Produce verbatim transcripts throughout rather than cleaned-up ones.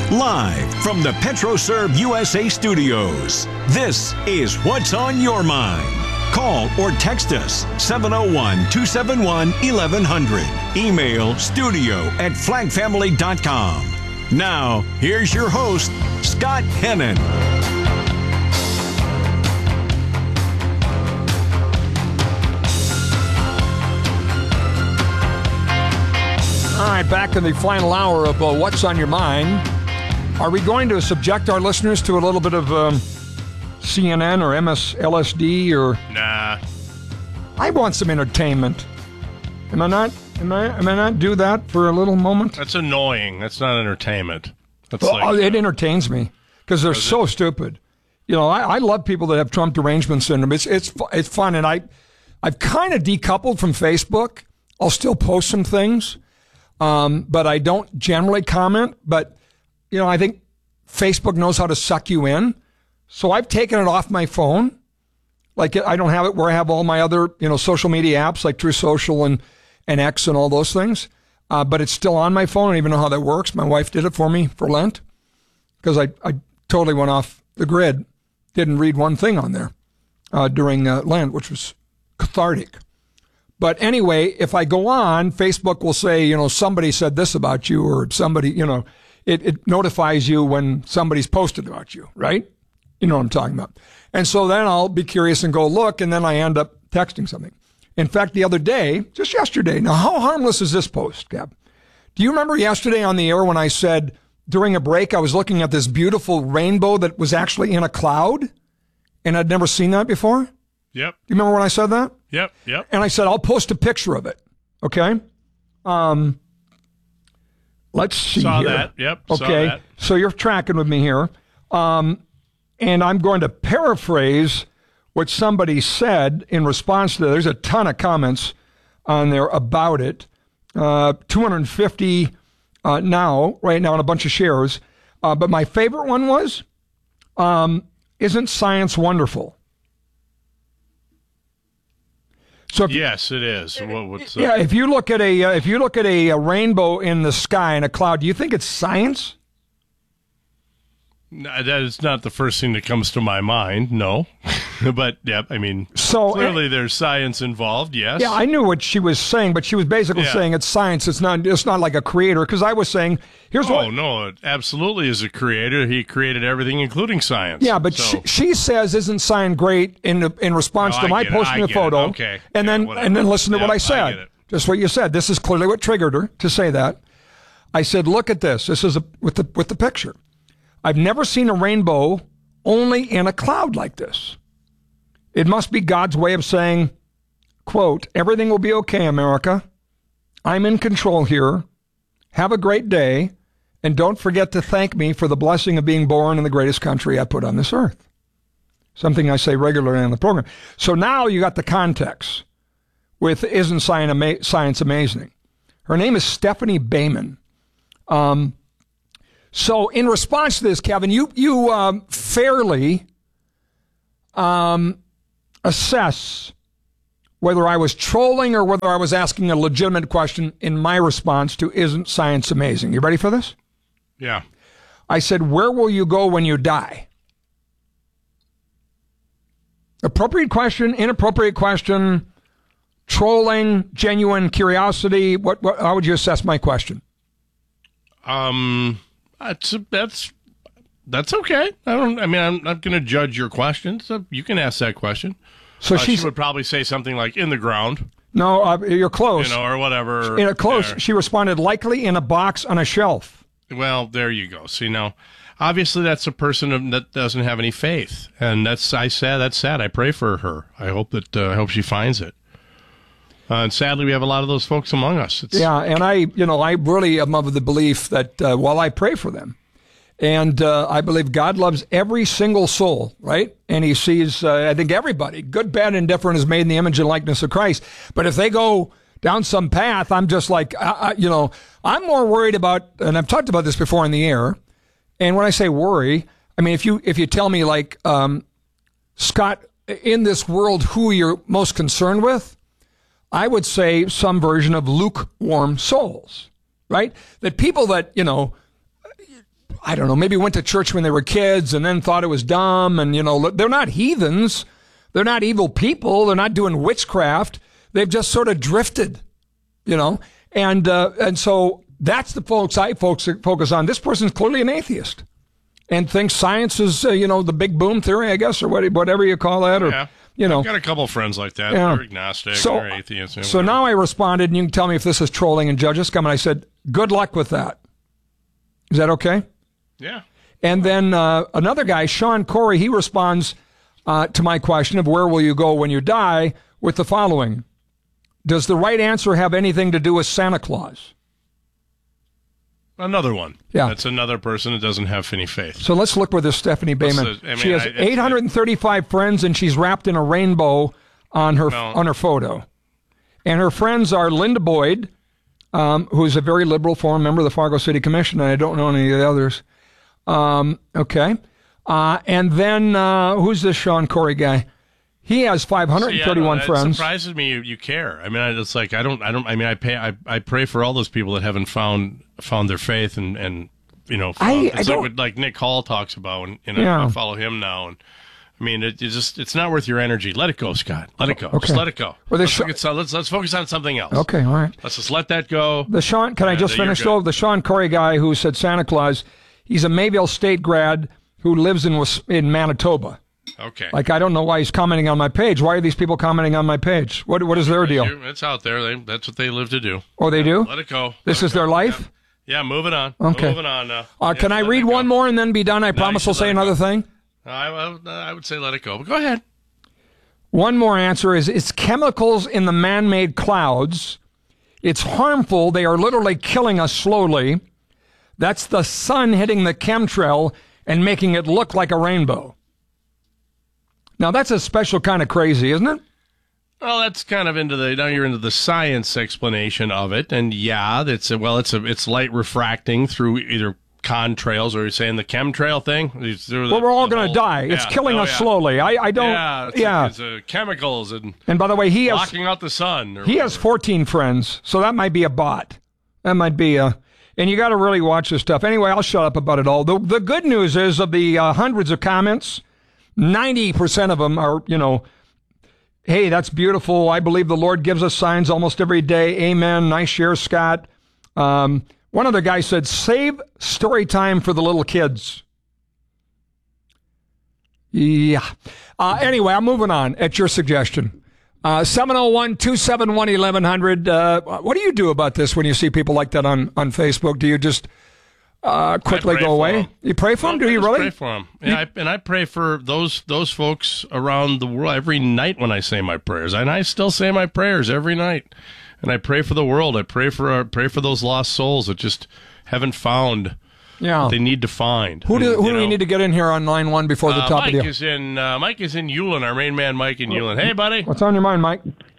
Live from the PetroServe U S A studios, this is What's on Your Mind. Call or text us seven oh one, two seven one, eleven hundred. Email studio at flag family dot com. Now, here's your host, Scott Hennon. All right, back in the final hour of uh, What's on Your Mind. Are we going to subject our listeners to a little bit of um, C N N or M S L S D or? Nah. I want some entertainment. Am I not? Am I? Am I not do that for a little moment? That's annoying. That's not entertainment. That's well, like, it entertains me because they're so it? stupid. You know, I, I love people that have Trump derangement syndrome. It's it's it's fun, and I I've kind of decoupled from Facebook. I'll still post some things, um, but I don't generally comment. But you know, I think Facebook knows how to suck you in. So I've taken it off my phone. Like I don't have it where I have all my other, you know, social media apps like Truth Social and, and X and all those things. Uh, but it's still on my phone. I don't even know how that works. My wife did it for me for Lent because I, I totally went off the grid. Didn't read one thing on there uh, during uh, Lent, which was cathartic. But anyway, if I go on, Facebook will say, you know, somebody said this about you or somebody, you know, It, it notifies you when somebody's posted about you, right? You know what I'm talking about. And so then I'll be curious and go look, and then I end up texting something. In fact, the other day, just yesterday, now how harmless is this post, Gab? Do you remember yesterday on the air when I said during a break I was looking at this beautiful rainbow that was actually in a cloud, and I'd never seen that before? Yep. Do you remember when I said that? Yep, yep. And I said, I'll post a picture of it, okay? Um... Let's see saw here. that. Yep. Okay. Saw that. So you're tracking with me here. Um, and I'm going to paraphrase what somebody said in response to that. There's a ton of comments on there about it. Uh, two hundred fifty uh, now, right now, and a bunch of shares. Uh, but my favorite one was, um, isn't science wonderful? So if, yes, it is. What, what's yeah, if you look at a uh, if you look at a, a rainbow in the sky and a cloud, do you think it's science? No, that is not the first thing that comes to my mind. No, but yeah, I mean, so clearly uh, there's science involved. Yes. Yeah, I knew what she was saying, but she was basically yeah. saying it's science. It's not. It's not like a creator. Because I was saying, here's oh, what. Oh no, it absolutely is a creator. He created everything, including science. Yeah, but so. she, she says, "Isn't science great?" In in response no, to I my get posting it. a photo, okay, and yeah, then whatever. and then listen to yeah, what I I said. get it. Just what you said. This is clearly what triggered her to say that. I said, "Look at this. This is a, with the with the picture. I've never seen a rainbow only in a cloud like this. It must be God's way of saying, quote, everything will be okay, America. I'm in control here. Have a great day. And don't forget to thank me for the blessing of being born in the greatest country I put on this earth." Something I say regularly on the program. So now you got the context with Isn't Science Amazing? Her name is Stephanie Bayman. Um, So in response to this, Kevin, you you um, fairly um, assess whether I was trolling or whether I was asking a legitimate question in my response to Isn't Science Amazing? You ready for this? Yeah. I said, where will you go when you die? Appropriate question, inappropriate question, trolling, genuine curiosity. What, what how would you assess my question? Um... That's that's that's okay. I don't. I mean, I'm not going to judge your question. So you can ask that question. So uh, she would probably say something like "in the ground." No, uh, you're close. You know, or whatever. In a close, there. She responded, likely in a box on a shelf. Well, there you go. See, now, obviously, that's a person that doesn't have any faith, and that's I said that's sad. I pray for her. I hope that uh, I hope she finds it. Uh, and sadly, we have a lot of those folks among us. It's, yeah, and I, you know, I really am of the belief that uh, while I pray for them, and uh, I believe God loves every single soul, right? And He sees, uh, I think, everybody, good, bad, and different, is made in the image and likeness of Christ. But if they go down some path, I'm just like, I, I, you know, I'm more worried about, and I've talked about this before in the air. And when I say worry, I mean if you if you tell me like, um, Scott, in this world, who you're most concerned with, I would say some version of lukewarm souls, right? That people that, you know, I don't know, maybe went to church when they were kids and then thought it was dumb. And, you know, they're not heathens. They're not evil people. They're not doing witchcraft. They've just sort of drifted, you know. And uh, and so that's the folks I folks focus on. This person's clearly an atheist and thinks science is, uh, you know, the big boom theory, I guess, or whatever you call that. Or, yeah. you know. I've got a couple of friends like that. Yeah. They're agnostic. So, they're atheists. So now I responded, and you can tell me if this is trolling and judge us. Come, and I said, good luck with that. Is that okay? Yeah. And then uh, another guy, Sean Corey, he responds uh, to my question of where will you go when you die with the following. Does the right answer have anything to do with Santa Claus? Another one. Yeah. That's another person that doesn't have any faith. So let's look with this Stephanie Bayman. The, I mean, she has I, eight hundred thirty-five I, friends, and she's wrapped in a rainbow on her no. on her photo. And her friends are Linda Boyd, um, who's a very liberal former member of the Fargo City Commission, and I don't know any of the others. Um, okay. Uh, and then, uh, who's this Sean Corey guy? He has five hundred thirty-one See, I don't know, friends. It surprises me you, you care. I mean, I, it's like, I don't, I don't, I mean, I pay, I, I pray for all those people that haven't found, found their faith and, and, you know, found, I, it's I like don't, what like Nick Hall talks about, and, and yeah. I, I follow him now. And I mean, it, it's just, it's not worth your energy. Let it go, Scott. Let it go. Okay. Just let it go. Well, let's, sh- focus on, let's, let's focus on something else. Okay. All right. Let's just let that go. The Sean, can I just you're finish good. though? The Sean Corey guy who said Santa Claus, he's a Mayville State grad who lives in in Manitoba. Okay. Like, I don't know why he's commenting on my page. Why are these people commenting on my page? What What is their deal? It's out there. They, that's what they live to do. Oh, they do? Let it go. This Let is it go. their life? Yeah, yeah moving on. Okay. Moving on now. Uh, Yeah, can I let read it go. one more and then be done? I No, promise you I'll should say let it another go. thing. I, I, I would say let it go. But go ahead. One more answer is it's chemicals in the man-made clouds. It's harmful. They are literally killing us slowly. That's the sun hitting the chemtrail and making it look like a rainbow. Now, that's a special kind of crazy, isn't it? Well, that's kind of into the now you're into the science explanation of it, and yeah, that's a, well, it's a it's light refracting through either contrails or you're saying the chemtrail thing. The, well, we're all going to die. It's yeah, killing oh, us yeah. slowly. I, I don't. Yeah, it's, yeah. it's uh, chemicals and and by the way, he has blocking out the sun. Or he has fourteen friends, so that might be a bot. That might be a. And you got to really watch this stuff. Anyway, I'll shut up about it all. The the good news is of the uh, hundreds of comments, ninety percent of them are, you know, hey, that's beautiful. I believe the Lord gives us signs almost every day. Amen. Nice share, Scott. Um, one other guy said, save story time for the little kids. Yeah. Uh, anyway, I'm moving on at your suggestion. Uh, seven oh one, two seven one, eleven hundred. Uh, what do you do about this when you see people like that on, on Facebook? Do you just uh, quickly go away? Them. You pray for them? No, Do you I really? pray for them. Yeah, I, and I pray for those those folks around the world every night when I say my prayers. And I still say my prayers every night. And I pray for the world. I pray for our, pray for those lost souls that just haven't found yeah. what they need to find. Who do, and, who do know, we need to get in here on line one before the uh, top Mike of the is in uh, Mike is in Euland, our main man Mike in Euland. Hey, buddy. What's on your mind, Mike?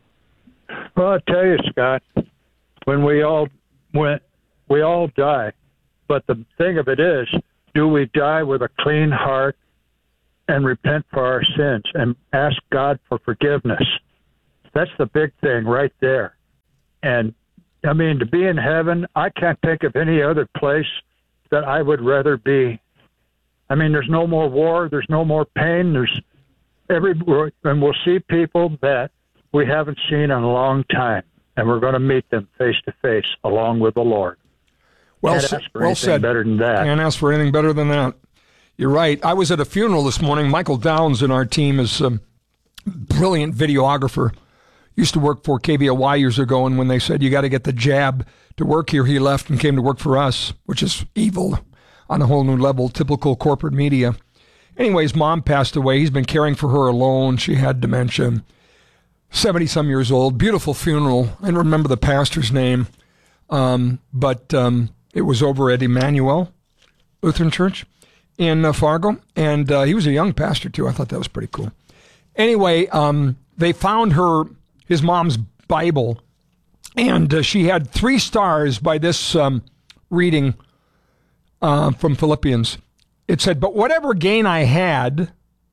Well, I tell you, Scott, when we all when we all die, but the thing of it is, do we die with a clean heart and repent for our sins and ask God for forgiveness? That's the big thing right there. And I mean, to be in heaven, I can't think of any other place that I would rather be. I mean, there's no more war, there's no more pain, there's every, and we'll see people that we haven't seen in a long time, and we're going to meet them face to face along with the Lord. Well, Can't sa- ask for well anything said. better than that. Can't ask for anything better than that. You're right. I was at a funeral this morning. Michael Downs in our team is a brilliant videographer. Used to work for K V O Y years ago, and when they said you got to get the jab to work here, he left and came to work for us, which is evil on a whole new level, typical corporate media. Anyways, mom passed away. He's been caring for her alone. She had dementia. seventy-some years old. Beautiful funeral. I don't remember the pastor's name, um, but um, it was over at Emmanuel Lutheran Church in uh, Fargo, and uh, he was a young pastor, too. I thought that was pretty cool. Anyway, um, they found her, his mom's Bible, and uh, she had three stars by this um, reading uh, from Philippians. It said, but whatever gain I had,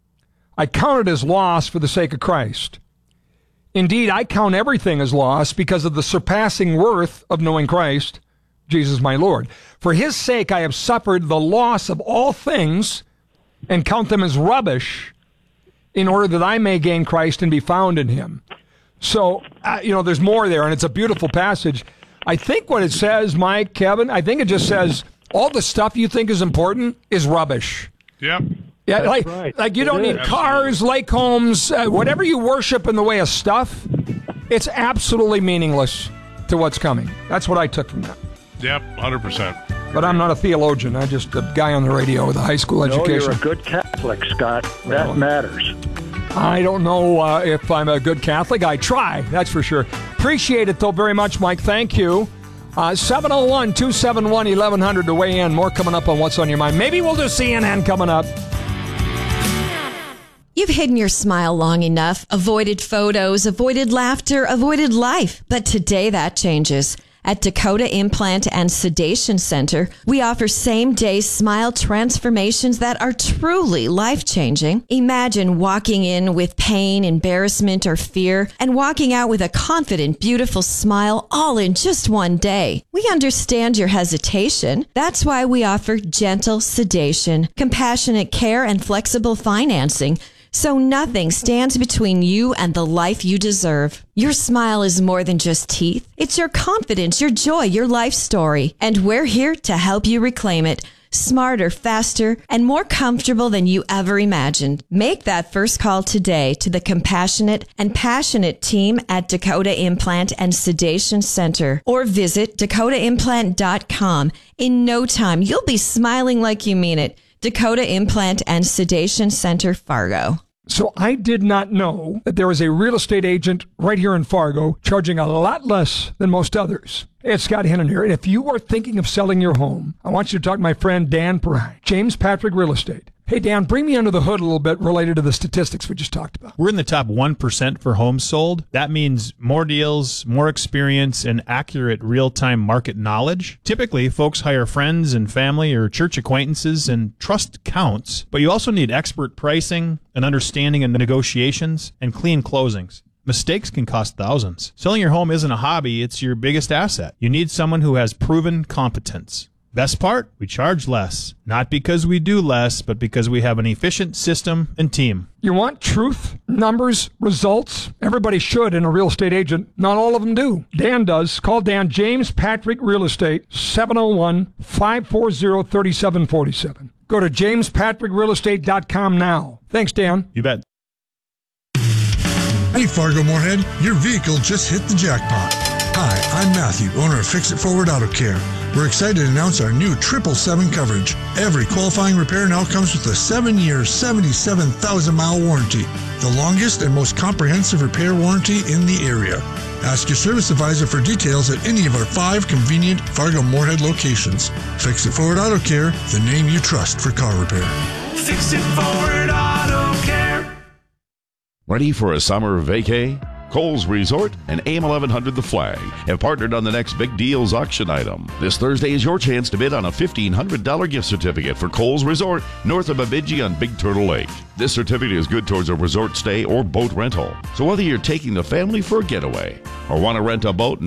I counted as loss for the sake of Christ. Indeed, I count everything as loss because of the surpassing worth of knowing Christ, Jesus my Lord. For his sake I have suffered the loss of all things and count them as rubbish in order that I may gain Christ and be found in him. So, uh, you know, there's more there, and it's a beautiful passage. I think what it says, Mike, Kevin, I think it just says all the stuff you think is important is rubbish. Yep. Yeah, That's like, right. like you It don't is. need cars, lake homes, uh, whatever you worship in the way of stuff, it's absolutely meaningless to what's coming. That's what I took from that. Yep, one hundred percent. But I'm not a theologian. I'm just a guy on the radio with a high school No, education. you're a good Catholic, Scott. That Well, matters. I don't know uh, if I'm a good Catholic. I try, that's for sure. Appreciate it, though, very much, Mike. Thank you. Uh, seven oh one, two seven one, eleven hundred to weigh in. More coming up on What's on Your Mind. Maybe we'll do C N N coming up. You've hidden your smile long enough, avoided photos, avoided laughter, avoided life. But today that changes. At Dakota Implant and Sedation Center, we offer same-day smile transformations that are truly life-changing. Imagine walking in with pain, embarrassment, or fear, and walking out with a confident, beautiful smile all in just one day. We understand your hesitation. That's why we offer gentle sedation, compassionate care, and flexible financing, so nothing stands between you and the life you deserve. Your smile is more than just teeth. It's your confidence, your joy, your life story. And we're here to help you reclaim it. Smarter, faster, and more comfortable than you ever imagined. Make that first call today to the compassionate and passionate team at Dakota Implant and Sedation Center, or visit dakota implant dot com. In no time, you'll be smiling like you mean it. Dakota Implant and Sedation Center, Fargo. So I did not know that there was a real estate agent right here in Fargo charging a lot less than most others. Hey, it's Scott Hennon here. And if you are thinking of selling your home, I want you to talk to my friend Dan Perrine, James Patrick Real Estate. Hey, Dan, bring me under the hood a little bit related to the statistics we just talked about. We're in the top one percent for homes sold. That means more deals, more experience, and accurate real-time market knowledge. Typically, folks hire friends and family or church acquaintances, and trust counts. But you also need expert pricing, an understanding of negotiations, and clean closings. Mistakes can cost thousands. Selling your home isn't a hobby, it's your biggest asset. You need someone who has proven competence. Best part? We charge less. Not because we do less, but because we have an efficient system and team. You want truth, numbers, results? Everybody should in a real estate agent. Not all of them do. Dan does. Call Dan, James Patrick Real Estate, seven oh one, five four zero, three seven four seven. Go to james patrick real estate dot com now. Thanks, Dan. You bet. Hey, Fargo Moorhead, your vehicle just hit the jackpot. Hi, I'm Matthew, owner of Fix It Forward Auto Care. We're excited to announce our new triple seven coverage. Every qualifying repair now comes with a seven-year, seventy-seven thousand mile warranty, the longest and most comprehensive repair warranty in the area. Ask your service advisor for details at any of our five convenient Fargo Moorhead locations. Fix It Forward Auto Care, the name you trust for car repair. Fix It Forward Auto Care. Ready for a summer vacay? Kohl's Resort and A M eleven hundred The Flag have partnered on the next Big Deals auction item. This Thursday is your chance to bid on a fifteen hundred dollars gift certificate for Kohl's Resort north of Bemidji on Big Turtle Lake. This certificate is good towards a resort stay or boat rental. So whether you're taking the family for a getaway or want to rent a boat